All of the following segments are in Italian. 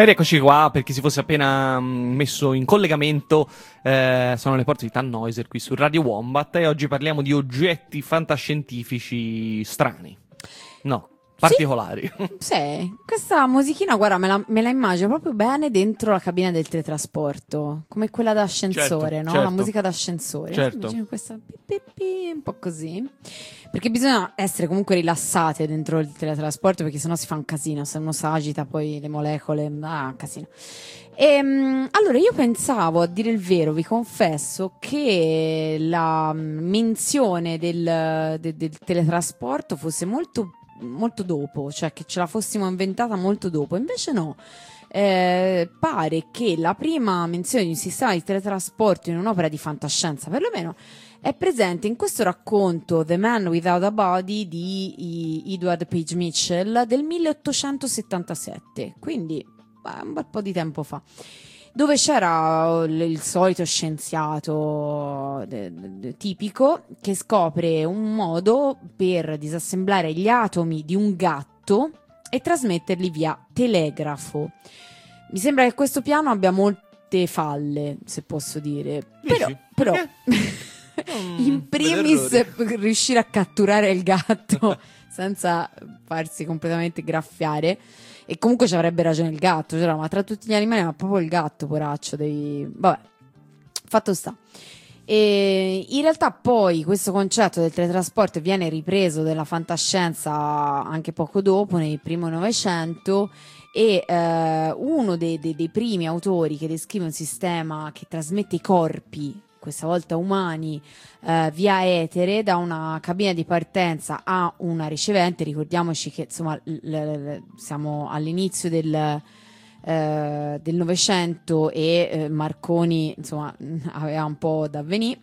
E rieccoci qua, per chi si fosse appena messo in collegamento, sono le porte di Tannhäuser qui su Radio Wombat e oggi parliamo di oggetti fantascientifici strani, no, particolari. Sì, questa musichina, guarda, me la immagino proprio bene dentro la cabina del teletrasporto, come quella d'ascensore, Certo, no? certo. La musica d'ascensore. Certo. Immagino questa un po' così. Perché bisogna essere comunque rilassate dentro il teletrasporto, perché sennò si fa un casino, se uno s'agita poi le molecole, un casino. Allora io pensavo, a dire il vero, vi confesso, che la menzione del teletrasporto fosse molto dopo, cioè che ce la fossimo inventata molto dopo, invece no. Pare che la prima menzione di un sistema di teletrasporto in un'opera di fantascienza, perlomeno, è presente in questo racconto The Man Without a Body di Edward Page Mitchell del 1877, quindi un bel po' di tempo fa, dove c'era il solito scienziato tipico che scopre un modo per disassemblare gli atomi di un gatto e trasmetterli via telegrafo. Mi sembra che questo piano abbia molte falle, se posso dire. Però in primis riuscire a catturare il gatto senza farsi completamente graffiare. E comunque ci avrebbe ragione il gatto, cioè, ma tra tutti gli animali, ma proprio il gatto, poraccio, vabbè, fatto sta. E in realtà poi questo concetto del teletrasporto viene ripreso dalla fantascienza anche poco dopo, nel primo Novecento, e uno dei primi autori che descrive un sistema che trasmette i corpi, questa volta umani, via etere da una cabina di partenza a una ricevente. Ricordiamoci che insomma siamo all'inizio del Novecento e Marconi insomma aveva un po' da avvenire.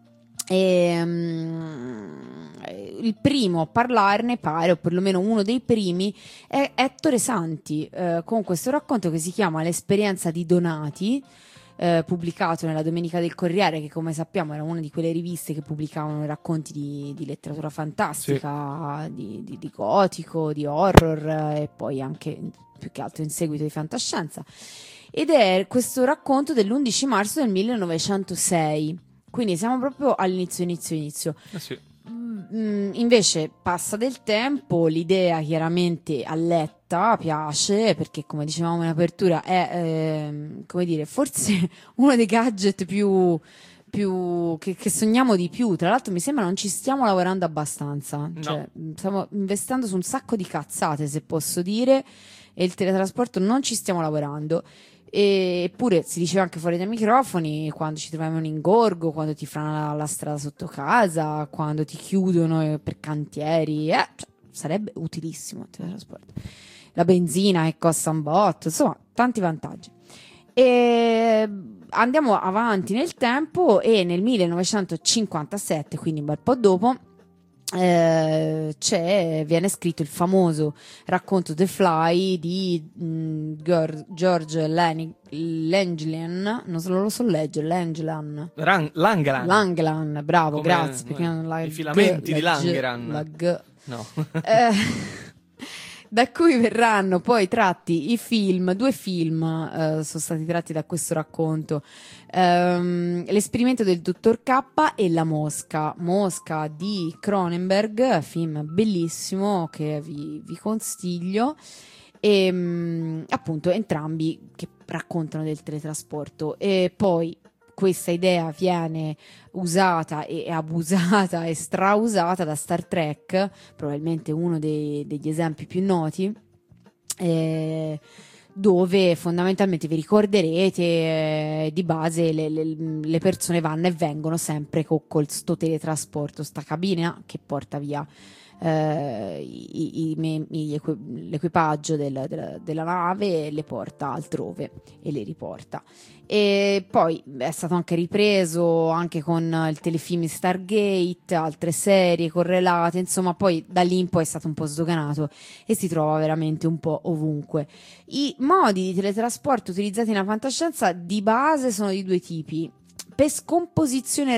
Il primo a parlarne, pare, o perlomeno uno dei primi, è Ettore Santi, con questo racconto che si chiama L'esperienza di Donati, pubblicato nella Domenica del Corriere, che come sappiamo era una di quelle riviste che pubblicavano racconti di letteratura fantastica, sì, di gotico, di horror, e poi anche più che altro in seguito di fantascienza. Ed è questo racconto dell'11 marzo del 1906, quindi siamo proprio all'inizio. Sì. Invece passa del tempo, l'idea chiaramente alletta, piace, perché come dicevamo in apertura è come dire, forse uno dei gadget più che sogniamo di più. Tra l'altro mi sembra non ci stiamo lavorando abbastanza, No. cioè stiamo investendo su un sacco di cazzate, se posso dire, e il teletrasporto non ci stiamo lavorando. Eppure si diceva anche fuori dai microfoni, quando ci troviamo in ingorgo, quando ti frana la strada sotto casa, quando ti chiudono per cantieri, cioè, sarebbe utilissimo il teletrasporto. La benzina che costa un botto, insomma, tanti vantaggi. E andiamo avanti nel tempo e nel 1957, quindi un bel po' dopo, viene scritto il famoso racconto The Fly di George Langland, non lo so leggere, Langland, bravo, come, grazie, perché i filamenti di Langeran, no. Da cui verranno poi tratti due film sono stati tratti da questo racconto, L'esperimento del dottor K e La Mosca di Cronenberg, film bellissimo che vi consiglio, e appunto entrambi che raccontano del teletrasporto. E poi questa idea viene usata e abusata e strausata da Star Trek, probabilmente uno degli esempi più noti, dove fondamentalmente vi ricorderete, di base le persone vanno e vengono sempre con sto teletrasporto, sta cabina che porta via l'equipaggio della nave e le porta altrove e le riporta. E poi è stato anche ripreso anche con il telefilm Stargate, altre serie correlate, insomma poi da lì in poi è stato un po' sdoganato e si trova veramente un po' ovunque. I modi di teletrasporto utilizzati nella fantascienza di base sono di due tipi: per scomposizione e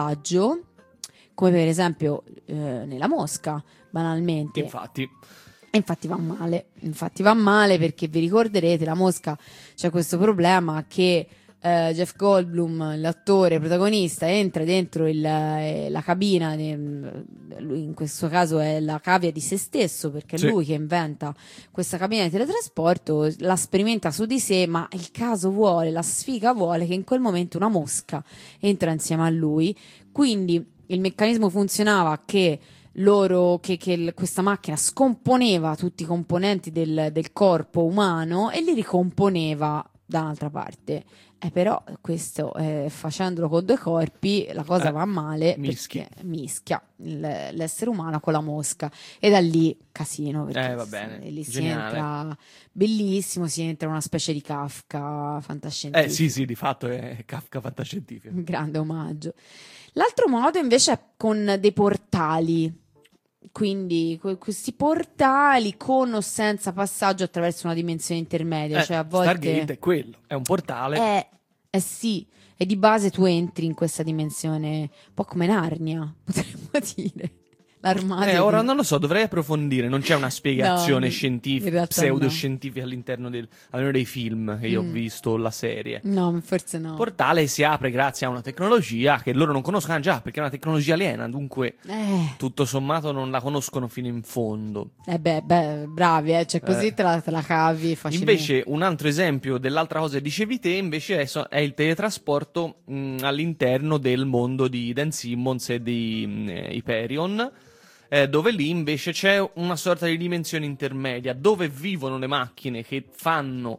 riassemblaggio, come per esempio nella Mosca, banalmente. Infatti. E infatti va male perché vi ricorderete, la mosca c'è questo problema che Jeff Goldblum, l'attore protagonista, entra dentro la cabina, lui in questo caso è la cavia di se stesso, perché è Sì. lui che inventa questa cabina di teletrasporto, la sperimenta su di sé, ma il caso vuole, la sfiga vuole che in quel momento una mosca entra insieme a lui, quindi il meccanismo funzionava che questa macchina scomponeva tutti i componenti del corpo umano e li ricomponeva da un'altra parte. Però questo, facendolo con due corpi, la cosa va male perché mischia l'essere umano con la mosca, e da lì casino, perché va bene, lì si geniale. entra bellissimo, si entra in una specie di Kafka fantascientifico. Sì, di fatto è Kafka fantascientifico. Un grande omaggio. L'altro modo invece è con dei portali. Quindi questi portali con o senza passaggio attraverso una dimensione intermedia, cioè a volte Stargate è quello, è un portale. Sì, e di base tu entri in questa dimensione un po' come Narnia, potremmo dire. L'armadio Ora non lo so, dovrei approfondire. Non c'è una spiegazione No, scientifica, in realtà pseudoscientifica all'interno almeno dei film che io ho visto, la serie. No, forse no. Il portale si apre grazie a una tecnologia che loro non conoscono già, perché è una tecnologia aliena, dunque tutto sommato non la conoscono fino in fondo. Bravi, cioè così te la cavi facilmente. Invece un altro esempio dell'altra cosa che dicevi te invece è il teletrasporto all'interno del mondo di Dan Simmons e di Hyperion, dove lì invece c'è una sorta di dimensione intermedia dove vivono le macchine che fanno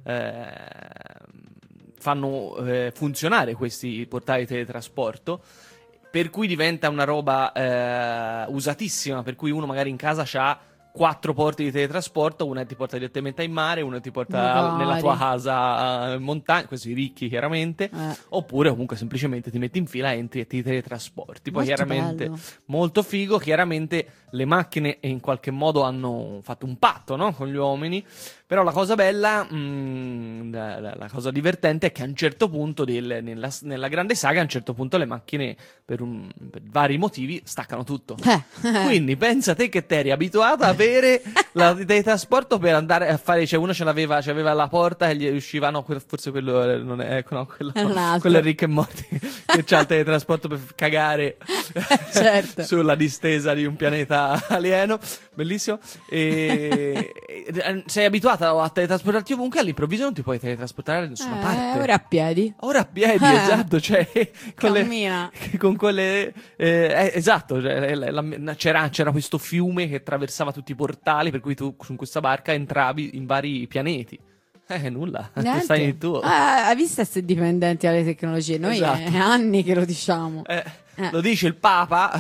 funzionare questi portali di teletrasporto, per cui diventa una roba usatissima, per cui uno magari in casa c'ha 4 porti di teletrasporto, una ti porta direttamente in mare, una ti porta Magari. nella tua casa in montagna, questi ricchi chiaramente, oppure comunque semplicemente ti metti in fila, entri e ti teletrasporti. Poi Molto chiaramente bello. molto figo, chiaramente le macchine in qualche modo hanno fatto un patto, no? Con gli uomini, però la cosa bella, la cosa divertente è che a un certo punto nella grande saga, a un certo punto le macchine per vari motivi staccano tutto. Quindi pensa te che te eri abituato a avere la teletrasporto per andare a fare, cioè uno c'aveva la porta e gli usciva, no, forse quello non è, ecco, no, quello è Rick e Morty che c'ha il teletrasporto per cagare Certo. sulla distesa di un pianeta alieno, bellissimo. E sei abituato a teletrasportarti ovunque, all'improvviso non ti puoi teletrasportare da nessuna parte. Ora a piedi. Ora a piedi, esatto, cioè Cammina. con quelle esatto, cioè, c'era questo fiume che attraversava tutti i portali, per cui tu su questa barca entravi in vari pianeti. Nulla, Niente. stai nel tuo. Hai visto essere dipendenti dalle tecnologie? Noi Esatto. è anni che lo diciamo. Lo dice il Papa.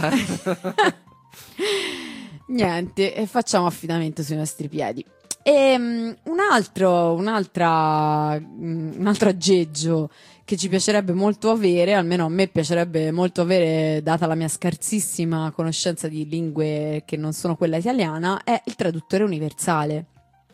Niente, e facciamo affidamento sui nostri piedi. E un altro aggeggio che ci piacerebbe molto avere, almeno a me piacerebbe molto avere, data la mia scarsissima conoscenza di lingue che non sono quella italiana, è il traduttore universale.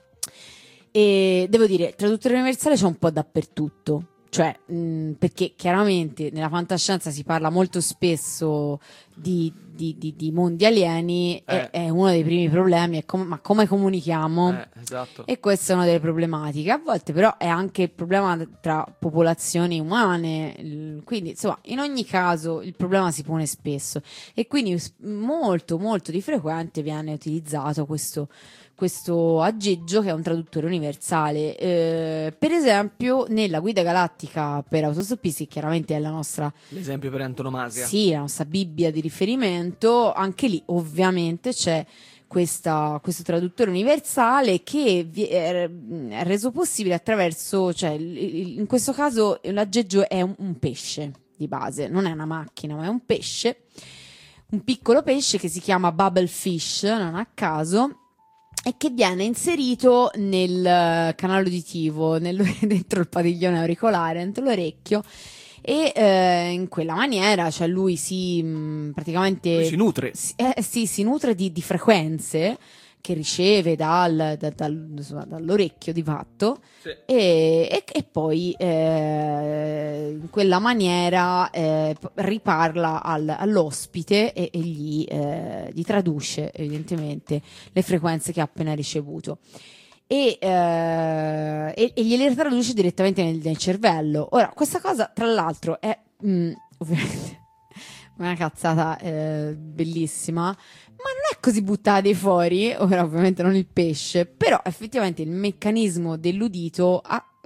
E devo dire, il traduttore universale c'è un po' dappertutto. Cioè, perché chiaramente nella fantascienza si parla molto spesso di mondi alieni, è uno dei primi problemi, ma come comunichiamo? Esatto. E questa è una delle problematiche. A volte però è anche il problema tra popolazioni umane, quindi insomma in ogni caso il problema si pone spesso, e quindi molto molto di frequente viene utilizzato questo aggeggio che è un traduttore universale. Per esempio nella guida galattica per autostoppisti, che chiaramente è l'esempio per antonomasia, sì, la nostra Bibbia di riferimento, anche lì ovviamente c'è questo traduttore universale che è reso possibile attraverso, cioè in questo caso l'aggeggio è un pesce di base, non è una macchina ma è un pesce, un piccolo pesce che si chiama Bubble Fish, non a caso, e che viene inserito nel canale uditivo, dentro il padiglione auricolare, dentro l'orecchio, e in quella maniera, cioè lui praticamente lui si nutre. si nutre di frequenze che riceve dall'orecchio di fatto, Sì. e poi in quella maniera riparla all'ospite e gli traduce evidentemente le frequenze che ha appena ricevuto. E gliele traduce direttamente nel cervello. Ora, questa cosa, tra l'altro, è ovviamente una cazzata bellissima, ma non è così buttata di fuori. Ora, ovviamente, non il pesce, però effettivamente il meccanismo dell'udito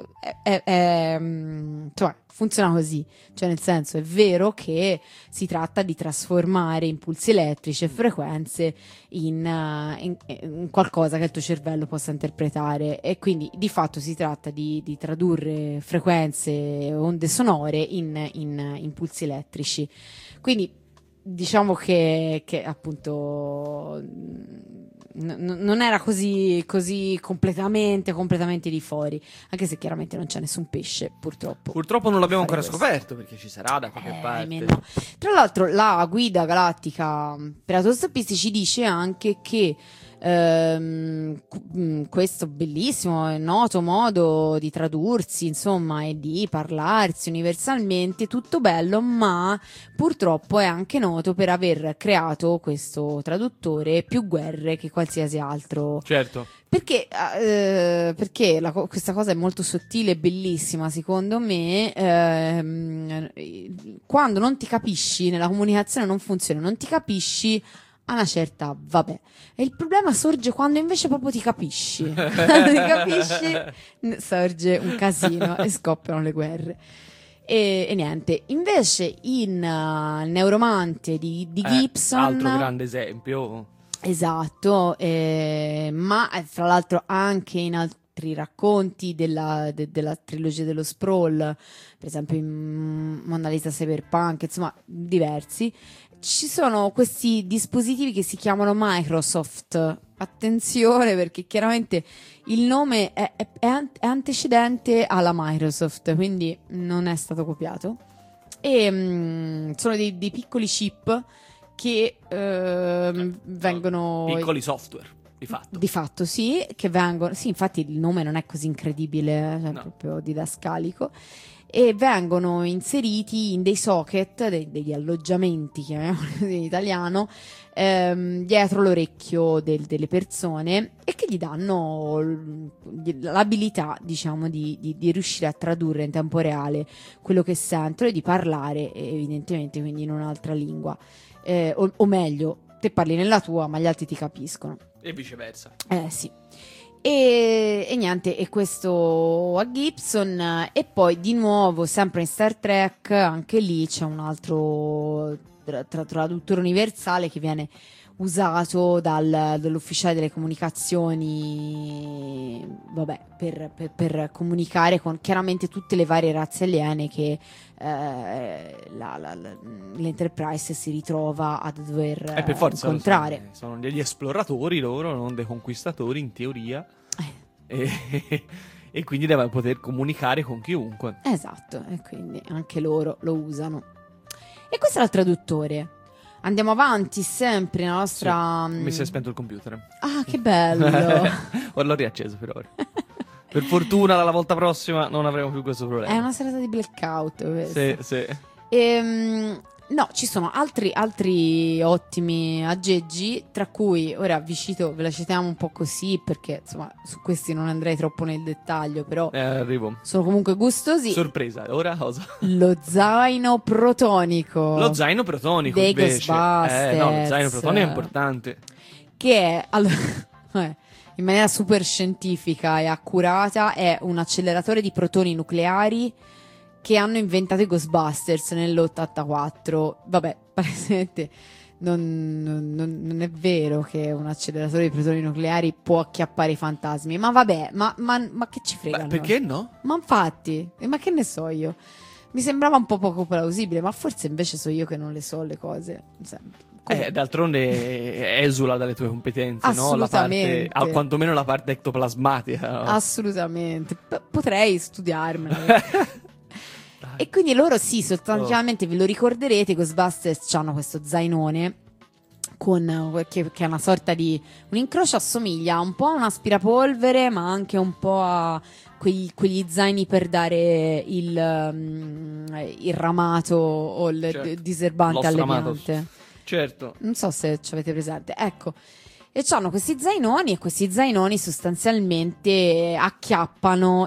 insomma, funziona così. Cioè, nel senso, è vero che si tratta di trasformare impulsi elettrici e frequenze in qualcosa che il tuo cervello possa interpretare, e quindi di fatto si tratta di tradurre frequenze, onde sonore in impulsi elettrici. Quindi diciamo che appunto non era così completamente di fuori, anche se chiaramente non c'è nessun pesce, purtroppo. Purtroppo non l'abbiamo ancora questo. scoperto, perché ci sarà da qualche parte. No. Tra l'altro la guida galattica per autostoppisti ci dice anche che questo bellissimo e noto modo di tradursi, insomma, e di parlarsi universalmente, tutto bello, ma purtroppo è anche noto per aver creato questo traduttore più guerre che qualsiasi altro. Certo. Perché questa cosa è molto sottile e bellissima, secondo me. Quando non ti capisci, nella comunicazione non funziona, non ti capisci a una certa, vabbè. E il problema sorge quando invece proprio ti capisci. Quando ti capisci, sorge un casino e scoppiano le guerre. E niente, invece in Neuromante di Gibson, altro grande esempio. esatto, ma fra l'altro anche in altri racconti della trilogia dello Sprawl, per esempio in Mona Lisa Cyberpunk, insomma diversi, ci sono questi dispositivi che si chiamano Microsoft. Attenzione, perché chiaramente il nome è antecedente alla Microsoft, quindi non è stato copiato, e sono dei piccoli chip che vengono... Piccoli software, di fatto. Di fatto sì, che vengono... Sì, infatti il nome non è così incredibile, cioè No. proprio didascalico. E vengono inseriti in dei socket, degli alloggiamenti, chiamiamoli così in italiano, dietro l'orecchio delle persone, e che gli danno l'abilità, diciamo, di riuscire a tradurre in tempo reale quello che sentono e di parlare, evidentemente, quindi in un'altra lingua. O meglio, te parli nella tua, ma gli altri ti capiscono. E viceversa. Sì. E niente, e questo a Gibson. E poi di nuovo, sempre in Star Trek, anche lì c'è un altro traduttore universale che viene usato dall'ufficiale delle comunicazioni, vabbè, per comunicare con chiaramente tutte le varie razze aliene che l'Enterprise si ritrova a dover Per forza incontrare. sono degli esploratori loro, non dei conquistatori in teoria. E quindi deve poter comunicare con chiunque. Esatto, e quindi anche loro lo usano. E questo era il traduttore. Andiamo avanti sempre nella nostra... Sì, mi si è spento il computer. Ah, che bello! Ora l'ho riacceso per ora. Per fortuna dalla volta prossima non avremo più questo problema. È una serata di blackout questa. Sì. No, ci sono altri ottimi aggeggi, tra cui ora ve la citiamo un po' così, perché insomma su questi non andrei troppo nel dettaglio, però Arrivo. sono comunque gustosi. Sorpresa, ora cosa? Lo zaino protonico. Lo zaino protonico dei invece. Ghostbusters. No, lo zaino protonico è importante. Che è, allora, in maniera super scientifica e accurata, è un acceleratore di protoni nucleari che hanno inventato i Ghostbusters nell'84. Vabbè, palesemente non è vero che un acceleratore di protoni nucleari può acchiappare i fantasmi. Ma vabbè, ma che ci frega? Perché no? Ma infatti, ma che ne so io? Mi sembrava un po' poco plausibile, ma forse invece so io che non le so le cose. D'altronde esula dalle tue competenze, Assolutamente. no? Quantomeno la parte ectoplasmatica. No? Assolutamente. Potrei studiarmela. E quindi loro sì, sostanzialmente ve lo ricorderete, i Ghostbusters hanno questo zainone che è una sorta di un incrocio, assomiglia un po' a un aspirapolvere, ma anche un po' a quegli zaini per dare il ramato o il Certo. diserbante Lo alle stramato. piante. Certo. Non so se ci avete presente. Ecco. E c'hanno questi zainoni, e questi zainoni sostanzialmente acchiappano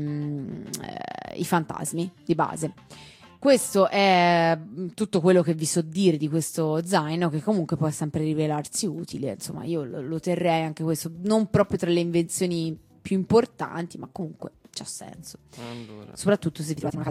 i fantasmi di base. Questo è tutto quello che vi so dire di questo zaino, che comunque può sempre rivelarsi utile. Insomma, io lo terrei anche questo, non proprio tra le invenzioni più importanti, ma comunque c'ha senso. Allora. Soprattutto se ti trovate una